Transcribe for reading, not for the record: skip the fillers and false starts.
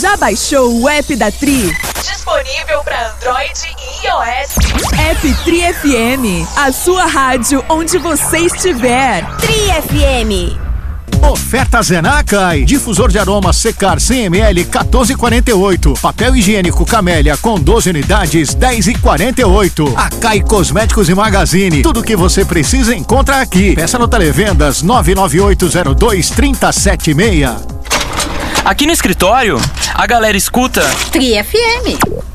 Já baixou o app da Tri? Disponível para Android e iOS. App Tri FM, a sua rádio onde você estiver. Tri FM. Oferta Zenacai. Difusor de aroma secar 100 ml 14,48. Papel higiênico Camélia com 12 unidades 10,48. Acai Cosméticos e Magazine. Tudo que você precisa encontra aqui. Peça no Televendas 99802-3076. Aqui no escritório, a galera escuta Tri FM.